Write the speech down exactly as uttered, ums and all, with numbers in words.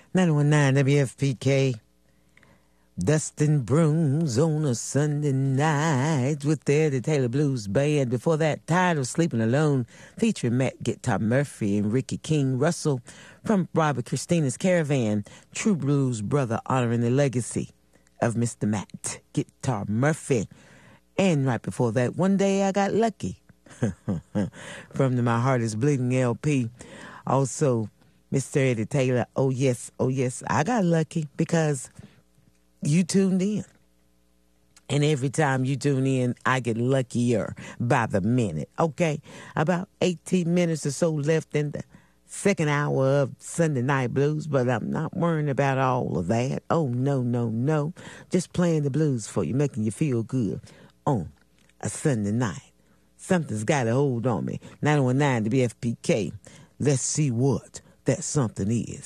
nine one nine W F P K. Dustin Brooms on a Sunday night with the Eddie Taylor Blues Band. Before that, Tired of Sleeping Alone, featuring Matt Guitar Murphy and Ricky King Russell from Robert Christina's Caravan. True Blues Brother, honoring the legacy of Mister Matt Guitar Murphy. And right before that, One Day I Got Lucky from the My Heart is Bleeding L P. Also, Mister Eddie Taylor, oh yes, oh yes, I got lucky because you tuned in. And every time you tune in, I get luckier by the minute. Okay, about eighteen minutes or so left in the second hour of Sunday Night Blues, but I'm not worrying about all of that. Oh, no, no, no. Just playing the blues for you, making you feel good on a Sunday night. Something's got a hold on me. nine one nine to B F P K. Let's see what that something is.